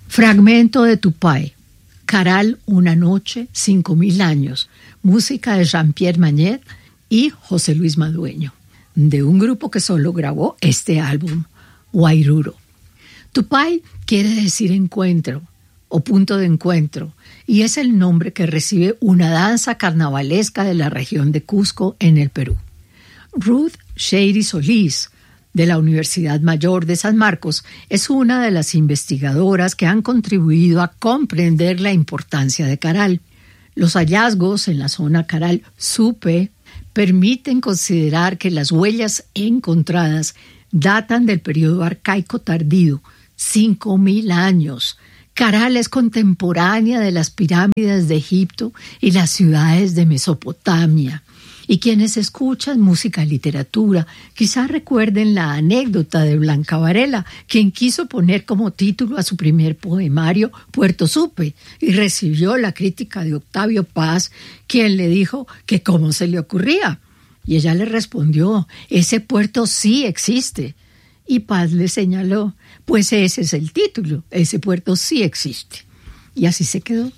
Fragmento de Tupay. Caral, una noche, 5000 años. Música de Jean-Pierre Magnet y José Luis Madueño, de un grupo que solo grabó este álbum, Guairuro. Tupay quiere decir encuentro o punto de encuentro, y es el nombre que recibe una danza carnavalesca de la región de Cusco en el Perú. Ruth Shady Solís, de la Universidad Mayor de San Marcos, es una de las investigadoras que han contribuido a comprender la importancia de Caral. Los hallazgos en la zona Caral Supe permiten considerar que las huellas encontradas datan del periodo arcaico tardío, 5000 años. Caral es contemporánea de las pirámides de Egipto y las ciudades de Mesopotamia. Y quienes escuchan música y literatura quizás recuerden la anécdota de Blanca Varela, quien quiso poner como título a su primer poemario Puerto Supe y recibió la crítica de Octavio Paz, quien le dijo que cómo se le ocurría. Y ella le respondió, ese puerto sí existe. Y Paz le señaló, pues ese es el título, ese puerto sí existe. Y así se quedó.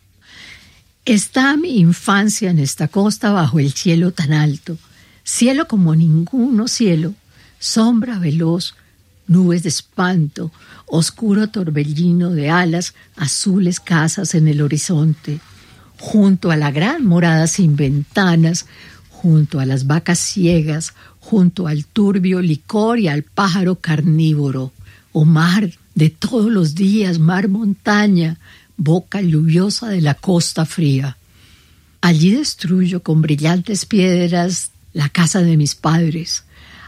Está mi infancia en esta costa bajo el cielo tan alto, cielo como ninguno cielo, sombra veloz, nubes de espanto, oscuro torbellino de alas, azules casas en el horizonte, junto a la gran morada sin ventanas, junto a las vacas ciegas, junto al turbio licor y al pájaro carnívoro, o mar de todos los días, mar montaña, boca lluviosa de la costa fría. Allí destruyo con brillantes piedras la casa de mis padres.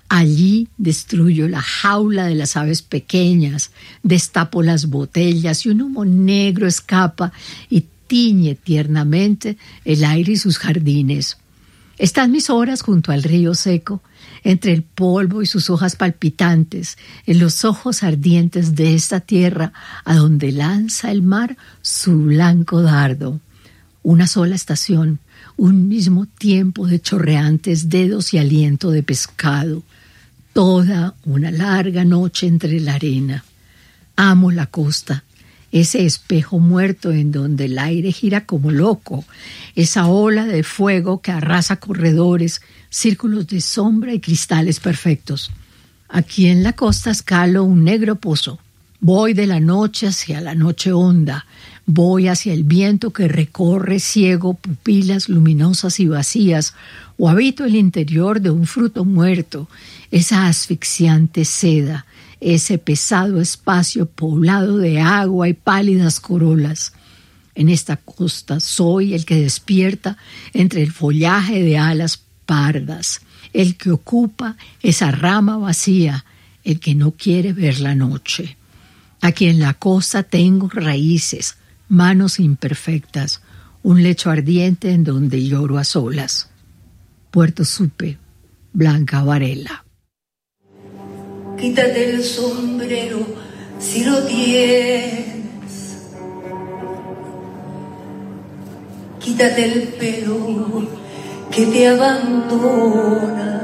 Allí destruyo la jaula de las aves pequeñas, destapo las botellas y un humo negro escapa y tiñe tiernamente el aire y sus jardines. Están mis horas junto al río seco, entre el polvo y sus hojas palpitantes, en los ojos ardientes de esta tierra a donde lanza el mar su blanco dardo. Una sola estación, un mismo tiempo de chorreantes dedos y aliento de pescado. Toda una larga noche entre la arena. Amo la costa, ese espejo muerto en donde el aire gira como loco, esa ola de fuego que arrasa corredores, círculos de sombra y cristales perfectos. Aquí en la costa escalo un negro pozo. Voy de la noche hacia la noche honda. Voy hacia el viento que recorre ciego pupilas luminosas y vacías, o habito el interior de un fruto muerto, esa asfixiante seda, ese pesado espacio poblado de agua y pálidas corolas. En esta costa soy el que despierta entre el follaje de alas pardas, el que ocupa esa rama vacía, el que no quiere ver la noche. Aquí en la costa tengo raíces, manos imperfectas, un lecho ardiente en donde lloro a solas. Puerto Supe, Blanca Varela. Quítate el sombrero si lo tienes. Quítate el pelo que te abandona.